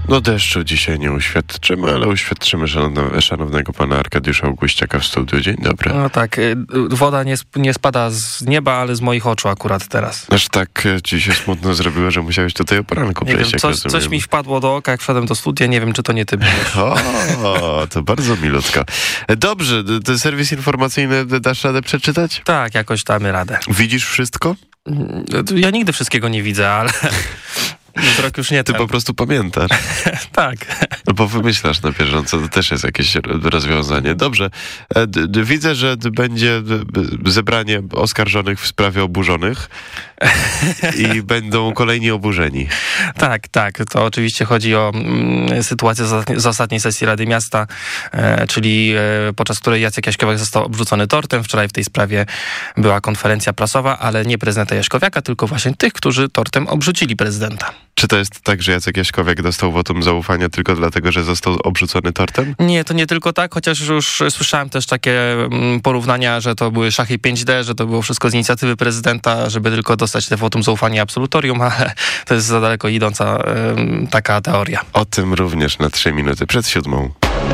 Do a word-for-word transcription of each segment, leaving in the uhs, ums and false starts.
No deszczu dzisiaj nie uświadczymy, ale uświadczymy szanowne, szanownego pana Arkadiusza Auguściaka w studiu. Dzień dobry. No tak, woda nie, sp- nie spada z nieba, ale z moich oczu akurat teraz. Aż tak ci się smutno zrobiło, że musiałeś tutaj o poranku Nie przejść. wiem, coś, coś mi wpadło do oka, jak wszedłem do studia, nie wiem, czy to nie ty byłeś. O, to bardzo milutko. Dobrze, ten serwis informacyjny dasz radę przeczytać? Tak, jakoś damy radę. Widzisz wszystko? Ja nigdy wszystkiego nie widzę, ale wzrok już nie Ty ten. po prostu pamiętasz. Tak. No bo wymyślasz na bieżąco, to też jest jakieś rozwiązanie. Dobrze, d- d- widzę, że d- będzie d- d- zebranie oskarżonych w sprawie oburzonych i będą kolejni oburzeni. Tak, tak. To oczywiście chodzi o mm, sytuację z, ostatni- z ostatniej sesji Rady Miasta, e, czyli e, podczas której Jacek Jaśkowiak został obrzucony tortem. Wczoraj w tej sprawie była konferencja prasowa, ale nie prezydenta Jaśkowiaka, tylko właśnie tych, którzy tortem obrzucili prezydenta. Czy to jest tak, że Jacek Jaśkowiak dostał wotum zaufania tylko dlatego, że został obrzucony tortem? Nie, to nie tylko tak, chociaż już słyszałem też takie mm, porównania, że to były szachy pięć D, że to było wszystko z inicjatywy prezydenta, żeby tylko dostać te wotum zaufania i absolutorium, ale to jest za daleko idąca ym, taka teoria. O tym również na trzy minuty przed siódmą.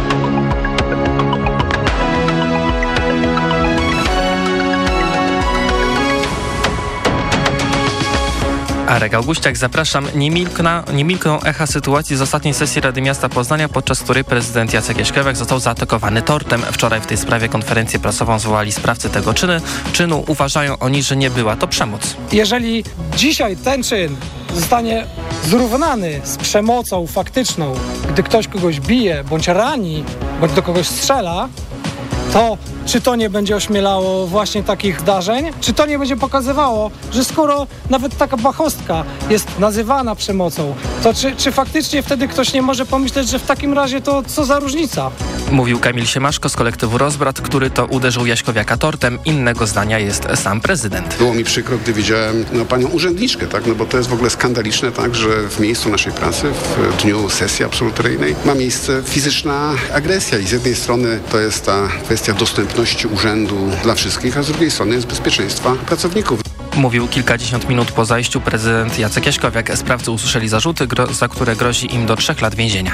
Arek Augustiak, zapraszam. Nie, milkna, nie milkną echa sytuacji z ostatniej sesji Rady Miasta Poznania, podczas której prezydent Jacek Jaśkowiak został zaatakowany tortem. Wczoraj w tej sprawie konferencję prasową zwołali sprawcy tego czynu. czynu. Uważają oni, że nie była to przemoc. Jeżeli dzisiaj ten czyn zostanie zrównany z przemocą faktyczną, gdy ktoś kogoś bije, bądź rani, bądź do kogoś strzela, to czy to nie będzie ośmielało właśnie takich zdarzeń? Czy to nie będzie pokazywało, że skoro nawet taka bachostka jest nazywana przemocą, to czy, czy faktycznie wtedy ktoś nie może pomyśleć, że w takim razie to co za różnica? Mówił Kamil Siemaszko z kolektywu Rozbrat, który to uderzył Jaśkowiaka tortem. Innego zdania jest sam prezydent. Było mi przykro, gdy widziałem no, panią urzędniczkę, tak? No bo to jest w ogóle skandaliczne, tak, że w miejscu naszej pracy, w dniu sesji absolutoryjnej ma miejsce fizyczna agresja i z jednej strony to jest ta kwestia dostępności urzędu dla wszystkich, a z drugiej strony jest bezpieczeństwa pracowników. Mówił kilkadziesiąt minut po zajściu prezydent Jacek Jaśkowiak. Sprawcy usłyszeli zarzuty, gro- za które grozi im do trzech lat więzienia.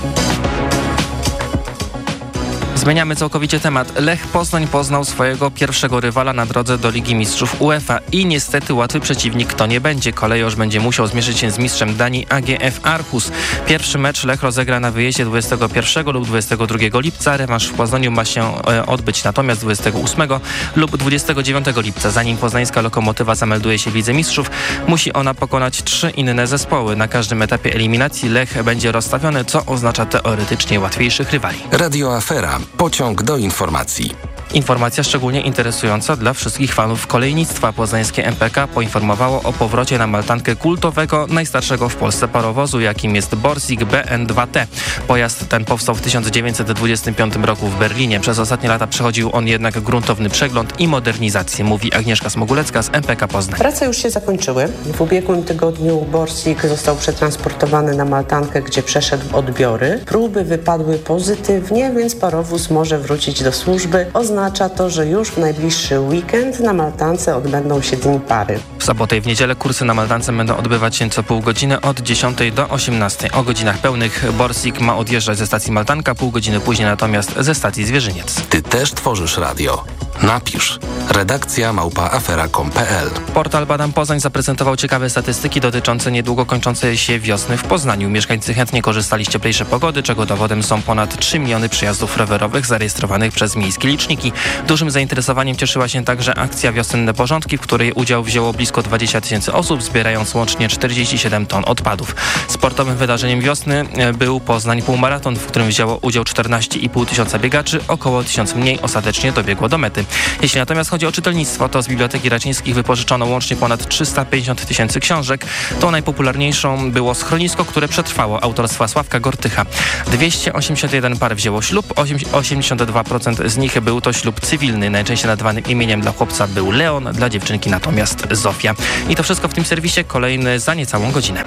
Zmieniamy całkowicie temat. Lech Poznań poznał swojego pierwszego rywala na drodze do Ligi Mistrzów UEFA i niestety łatwy przeciwnik to nie będzie. Kolejorz będzie musiał zmierzyć się z mistrzem Danii A G F Aarhus. Pierwszy mecz Lech rozegra na wyjeździe dwudziestego pierwszego lub dwudziestego drugiego lipca. Rewanż w Poznaniu ma się e, odbyć natomiast dwudziestego ósmego lub dwudziestego dziewiątego lipca. Zanim poznańska Lokomotywa zamelduje się w Lidze Mistrzów, musi ona pokonać trzy inne zespoły. Na każdym etapie eliminacji Lech będzie rozstawiony, co oznacza teoretycznie łatwiejszych rywali. Radio Afera. Pociąg do informacji. Informacja szczególnie interesująca dla wszystkich fanów kolejnictwa. Poznańskie M P K poinformowało o powrocie na Maltankę kultowego, najstarszego w Polsce parowozu, jakim jest Borsig B N dwa T. Pojazd ten powstał w tysiąc dziewięćset dwudziestym piątym roku w Berlinie. Przez ostatnie lata przechodził on jednak gruntowny przegląd i modernizację, mówi Agnieszka Smogulecka z M P K Poznań. Prace już się zakończyły. W ubiegłym tygodniu Borsig został przetransportowany na Maltankę, gdzie przeszedł odbiory. Próby wypadły pozytywnie, więc parowóz może wrócić do służby. Oznacza to, że już w najbliższy weekend na Maltance odbędą się dni pary. W sobotę i w niedzielę kursy na Maltance będą odbywać się co pół godziny od dziesiątej do osiemnastej. O godzinach pełnych Borsig ma odjeżdżać ze stacji Maltanka, pół godziny później natomiast ze stacji Zwierzyniec. Ty też tworzysz radio. Napisz. Redakcja małpa afera kropka com kropka p l. Portal Badam Poznań zaprezentował ciekawe statystyki dotyczące niedługo kończącej się wiosny w Poznaniu. Mieszkańcy chętnie korzystali z cieplejszej pogody, czego dowodem są ponad trzy miliony przejazdów rowerowych zarejestrowanych przez miejskie liczniki. Dużym zainteresowaniem cieszyła się także akcja Wiosenne Porządki, w której udział wzięło blisko dwadzieścia tysięcy osób, zbierając łącznie czterdzieści siedem ton odpadów. Sportowym wydarzeniem wiosny był Poznań Półmaraton, w którym wzięło udział czternaście i pół tysiąca biegaczy, około tysiąc mniej ostatecznie dobiegło do mety. Jeśli natomiast chodzi o czytelnictwo, to z Biblioteki Racińskich wypożyczono łącznie ponad trzysta pięćdziesiąt tysięcy książek. To najpopularniejszą było Schronisko, które przetrwało, autorstwa Sławka Gortycha. dwieście osiemdziesiąt jeden par wzięło ślub, osiemdziesiąt dwa procent z nich był to ślub cywilny. Najczęściej nadawanym imieniem dla chłopca był Leon, dla dziewczynki natomiast Zofia. I to wszystko w tym serwisie, kolejny za niecałą godzinę.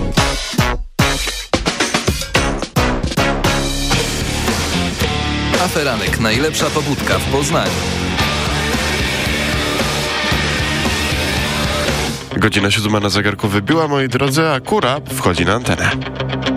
Aferanek, najlepsza pobudka w Poznaniu. Godzina siódma na zegarku wybiła, moi drodzy, a Kura wchodzi na antenę.